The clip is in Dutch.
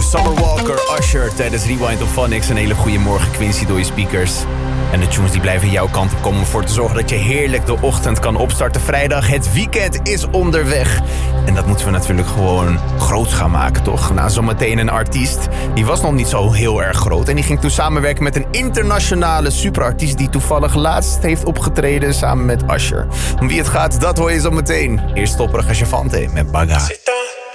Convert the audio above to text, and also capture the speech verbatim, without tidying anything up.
Summer Walker, Usher tijdens Rewind of Phonics. Een hele goede morgen, Quincy, door je speakers. En de tunes die blijven jouw kant op komen om ervoor te zorgen dat je heerlijk de ochtend kan opstarten. Vrijdag, het weekend is onderweg. En dat moeten we natuurlijk gewoon groot gaan maken, toch? Nou, zometeen een artiest. Die was nog niet zo heel erg groot. En die ging toen samenwerken met een internationale superartiest die toevallig laatst heeft opgetreden samen met Usher. Om wie het gaat, dat hoor je zometeen. Eerst Topperig als Javante met Baga.